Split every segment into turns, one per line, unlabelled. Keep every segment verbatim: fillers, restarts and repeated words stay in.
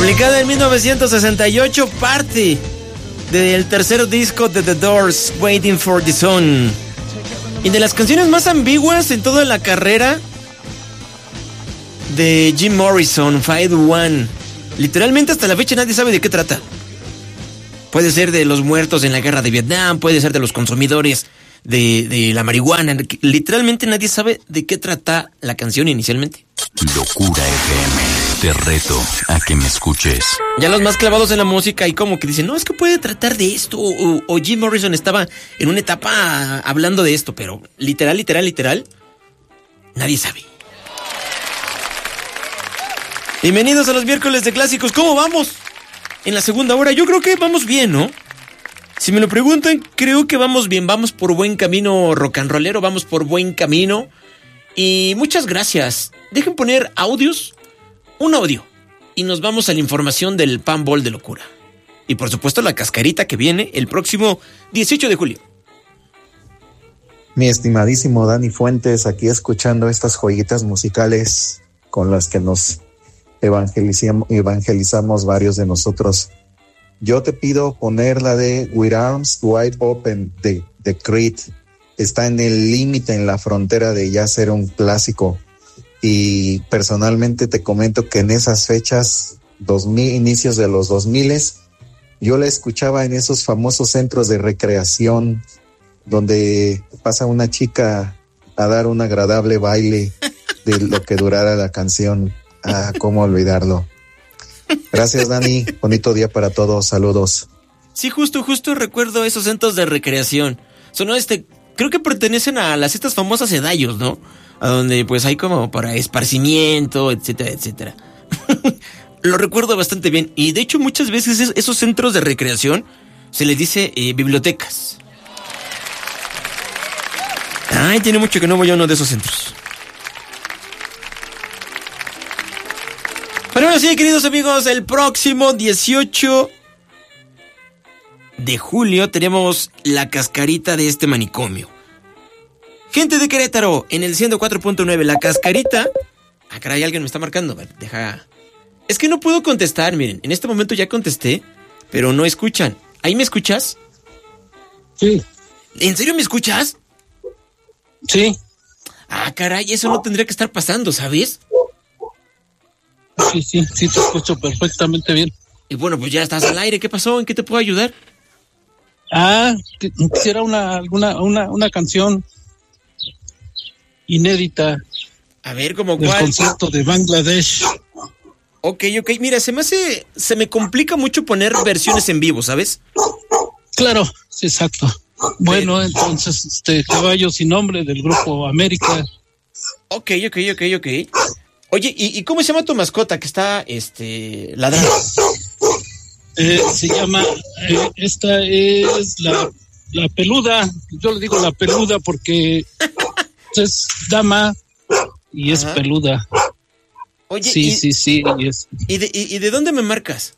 Publicada en mil novecientos sesenta y ocho, parte del tercer disco de The Doors, Waiting for the Sun. Y de las canciones más ambiguas en toda la carrera de Jim Morrison, Fight One. Literalmente hasta la fecha nadie sabe de qué trata. Puede ser de los muertos en la guerra de Vietnam, puede ser de los consumidores de, de la marihuana. Literalmente nadie sabe de qué trata la canción inicialmente.
Locura F M. Te reto a que me escuches.
Ya los más clavados en la música y como que dicen, no, es que puede tratar de esto. O, o Jim Morrison estaba en una etapa hablando de esto, pero literal, literal, literal, nadie sabe. Bienvenidos a los miércoles de clásicos. ¿Cómo vamos? En la segunda hora, yo creo que vamos bien, ¿no? Si me lo preguntan, creo que vamos bien. Vamos por buen camino rock and rollero, vamos por buen camino. Y muchas gracias. Dejen poner audios. Un audio y nos vamos a la información del Pan Ball de locura. Y por supuesto la cascarita que viene el próximo dieciocho de julio.
Mi estimadísimo Dani Fuentes, aquí escuchando estas joyitas musicales con las que nos evangelizamos, evangelizamos varios de nosotros. Yo te pido poner la de With Arms Wide Open de, de Creed. Está en el límite, en la frontera de ya ser un clásico. Y personalmente te comento que en esas fechas, dos mil, inicios de los dos miles, yo la escuchaba en esos famosos centros de recreación donde pasa una chica a dar un agradable baile de lo que durara la canción. Ah, cómo olvidarlo. Gracias, Dani. Bonito día para todos. Saludos.
Sí, justo, justo recuerdo esos centros de recreación. Son este, creo que pertenecen a las estas famosas edallos, ¿no? A donde pues hay como para esparcimiento, etcétera, etcétera. Lo recuerdo bastante bien. Y de hecho muchas veces esos centros de recreación se les dice eh, bibliotecas. Ay, tiene mucho que no voy a uno de esos centros. Pero bueno, sí, queridos amigos, el próximo dieciocho de julio tenemos la cascarita de este manicomio. Gente de Querétaro, en el ciento cuatro punto nueve, la cascarita. Ah, caray, alguien me está marcando. A ver, deja. Es que no puedo contestar, miren. En este momento ya contesté, pero no escuchan. ¿Ahí me escuchas?
Sí.
¿En serio me escuchas?
Sí.
Ah, caray, eso no tendría que estar pasando, ¿sabes?
Sí, sí, sí, te escucho perfectamente bien.
Y bueno, pues ya estás al aire. ¿Qué pasó? ¿En qué te puedo ayudar?
Ah, quisiera una, alguna, una, una canción inédita.
A ver, ¿cómo
cuál?
El
concierto de Bangladesh.
Ok, ok, mira, se me hace, se me complica mucho poner versiones en vivo, ¿sabes?
Claro, sí, exacto. Bueno, Pero... entonces, este, Caballo sin Nombre del grupo América.
Ok, ok, ok, ok. Oye, ¿y, y cómo se llama tu mascota que está, este, ladrando?
Eh, se llama, eh, esta es la, la peluda. Yo le digo la peluda porque es dama y es Ajá. peluda.
Oye,
sí,
y,
sí, sí. Y, es...
¿y, de, y, ¿Y de dónde me marcas?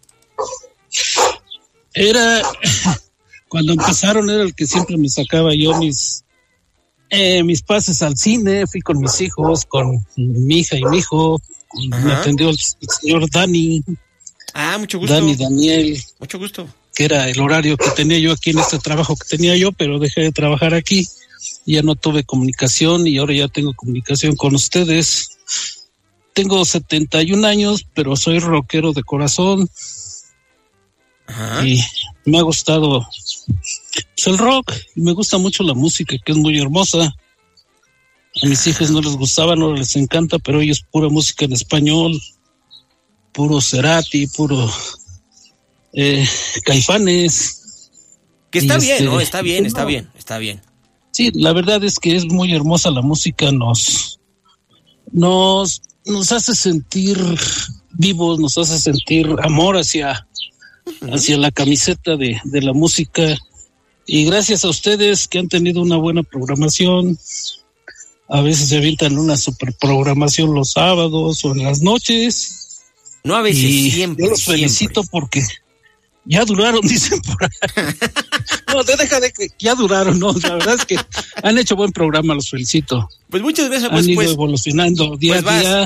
Era, cuando empezaron era el que siempre me sacaba yo mis, eh, mis pases al cine. Fui con mis hijos, con mi hija y mi hijo. Ajá. Me atendió el, el señor Dani.
Ah, mucho gusto.
Dani Daniel.
Mucho gusto.
Que era el horario que tenía yo aquí en este trabajo que tenía yo, pero dejé de trabajar aquí. Ya no tuve comunicación y ahora ya tengo comunicación con ustedes. Tengo setenta y un años, pero soy rockero de corazón.
Ajá.
Y me ha gustado pues, el rock. Y me gusta mucho la música, que es muy hermosa. A mis hijos no les gustaba, no les encanta, pero ellos pura música en español. Puro Cerati, puro eh, Caifanes.
Que está
y
bien,
este,
¿no? Está bien,
no.
está bien, está bien.
Sí, la verdad es que es muy hermosa la música, nos, nos, nos hace sentir vivos, nos hace sentir amor hacia, uh-huh. hacia la camiseta de, de la música. Y gracias a ustedes que han tenido una buena programación. A veces se avientan una super programación los sábados o en las noches.
No, a veces,
y
siempre.
Yo los felicito
siempre.
porque ya duraron, dicen por ahí. No, deja de que ya duraron, no, la verdad es que han hecho buen programa, los felicito.
Pues muchas gracias, pues,
han ido
pues,
evolucionando día
pues
a día.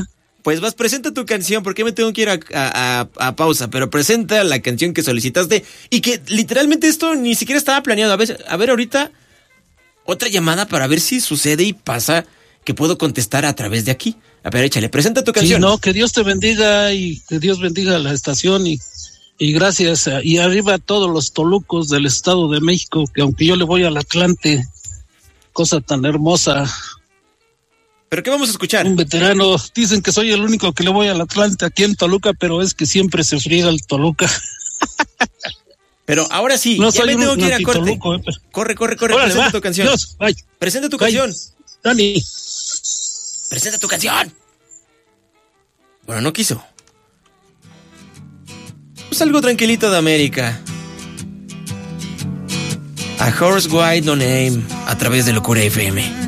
Pues vas, presenta tu canción, porque me tengo que ir a, a, a, a pausa, pero presenta la canción que solicitaste y que literalmente esto ni siquiera estaba planeado. A ver, a ver ahorita otra llamada para ver si sucede y pasa que puedo contestar a través de aquí. A ver, échale, presenta tu canción.
Sí, no, que Dios te bendiga y que Dios bendiga la estación y, y gracias. A, y arriba a todos los tolucos del Estado de México, que aunque yo le voy al Atlante, cosa tan hermosa.
¿Pero qué vamos a escuchar?
Un veterano, dicen que soy el único que le voy al Atlante aquí en Toluca, pero es que siempre se friega el Toluca.
Pero ahora sí,
no
ya
soy
me tengo
un
que ir a corte.
Toluco, eh, pero...
Corre, corre, corre,
Órale,
presenta
va.
tu canción.
Dios, bye.
Presenta tu
Bye.
canción.
Dani.
Presenta tu canción. Bueno, no quiso. Pues algo tranquilito de América. A Horse White No Name, a través de Locura F M.